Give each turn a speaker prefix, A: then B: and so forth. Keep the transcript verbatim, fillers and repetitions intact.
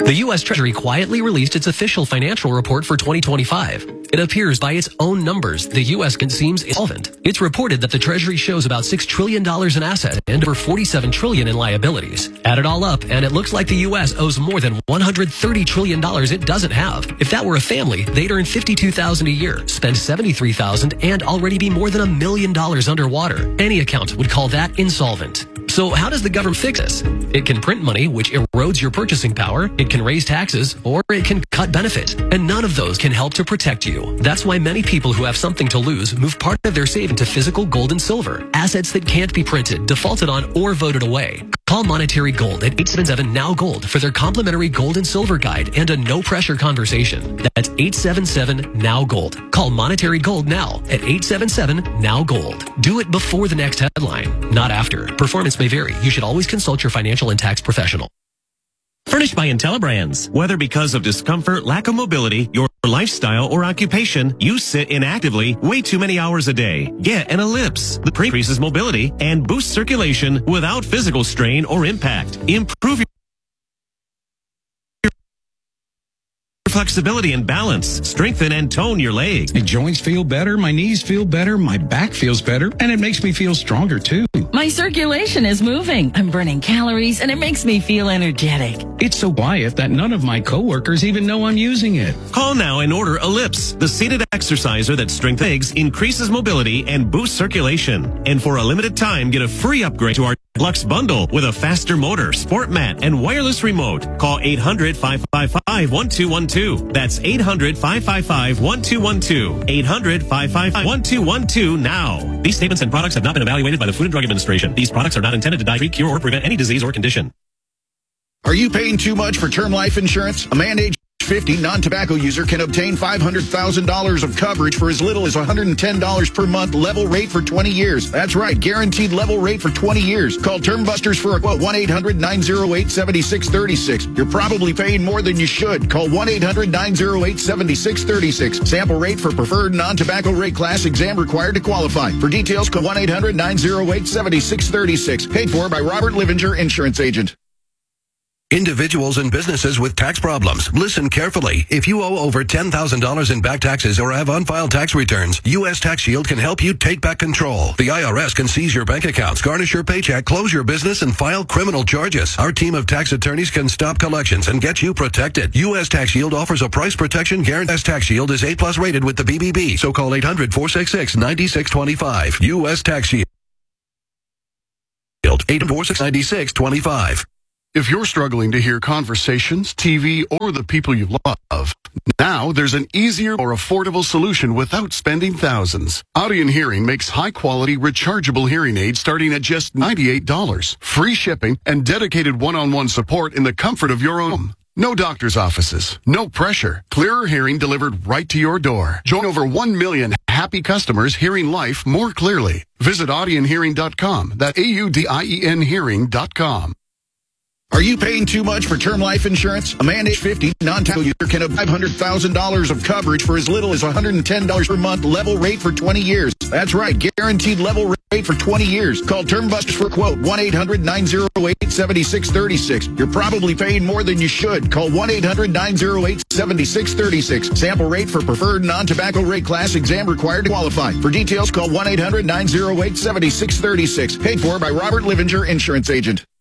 A: The U S Treasury quietly released its official financial report for twenty twenty-five. It appears by its own numbers, the U S seems insolvent. It's reported that the Treasury shows about six trillion dollars in assets and over forty-seven trillion dollars in liabilities. Add it all up, and it looks like the U S owes more than one hundred thirty trillion dollars it doesn't have. If that were a family, they'd earn fifty-two thousand dollars a year, spend seventy-three thousand dollars, and already be more than a million dollars underwater. Any accountant would call that insolvent. So how does the government fix this? It can print money, which erodes your purchasing power. It can raise taxes, or it can cut benefits. And none of those can help to protect you. That's why many people who have something to lose move part of their savings to physical gold and silver, assets that can't be printed, defaulted on, or voted away. Call Monetary Gold at eight seven seven N O W Gold for their complimentary gold and silver guide and a no-pressure conversation. That's eight seven seven N O W Gold. Call Monetary Gold now at eight seven seven N O W Gold. Do it before the next headline, not after. Performance may vary. You should always consult your financial and tax professional.
B: Furnished by Intelibrands. Whether because of discomfort, lack of mobility, your lifestyle, or occupation, you sit inactively way too many hours a day. Get an Ellipse. The increases mobility and boosts circulation without physical strain or impact. Improve your flexibility and balance. Strengthen and tone your legs.
C: My joints feel better, my knees feel better, my back feels better, and it makes me feel stronger too.
D: My circulation is moving. I'm burning calories, and it makes me feel energetic.
C: It's so quiet that none of my coworkers even know I'm using it.
B: Call now and order Ellipse, the seated exerciser that strengthens legs, increases mobility, and boosts circulation. And for a limited time, get a free upgrade to our Lux bundle with a faster motor, sport mat, and wireless remote. Call eight hundred, five five five, one two one two. That's eight hundred, five five five, one two one two. eight hundred, five five five, one two one two now. These statements and products have not been evaluated by the Food and Drug Administration. These products are not intended to diagnose, cure, or prevent any disease or condition.
E: Are you paying too much for term life insurance? A man age fifty non-tobacco user can obtain five hundred thousand dollars of coverage for as little as one hundred ten dollars per month, level rate for twenty years. That's right, guaranteed level rate for twenty years. Call Term Busters for a quote, one eight hundred, nine oh eight, seven six three six. You're probably paying more than you should. Call one eight hundred, nine oh eight, seven six three six. Sample rate for preferred non-tobacco rate class, exam required to qualify. For details, call one eight hundred, nine oh eight, seven six three six. Paid for by Robert Livinger, Insurance Agent.
F: Individuals and businesses with tax problems, listen carefully. If you owe over ten thousand dollars in back taxes or have unfiled tax returns, U S Tax Shield can help you take back control. The I R S can seize your bank accounts, garnish your paycheck, close your business, and file criminal charges. Our team of tax attorneys can stop collections and get you protected. U S Tax Shield offers a price protection guarantee. U S Tax Shield is A plus rated with the B B B, so call eight hundred, four six six, nine six two five. U S Tax Shield. eight hundred, four six six, nine six two five.
G: If you're struggling to hear conversations, T V, or the people you love, now there's an easier or affordable solution without spending thousands. Audion Hearing makes high-quality, rechargeable hearing aids starting at just ninety-eight dollars. Free shipping and dedicated one-on-one support in the comfort of your own home. No doctor's offices, no pressure. Clearer hearing delivered right to your door. Join over one million happy customers hearing life more clearly. Visit audion hearing dot com. That's A U D I E N hearing dot com.
E: Are you paying too much for term life insurance? A man age fifty non-tobacco user can have five hundred thousand dollars of coverage for as little as one hundred ten dollars per month, level rate for twenty years. That's right, guaranteed level rate for twenty years. Call Term Busters for a quote, one eight hundred, nine oh eight, seven six three six. You're probably paying more than you should. Call one eight hundred, nine oh eight, seven six three six. Sample rate for preferred non-tobacco rate class, exam required to qualify. For details, call one eight hundred, nine oh eight, seven six three six. Paid for by Robert Livinger, Insurance Agent.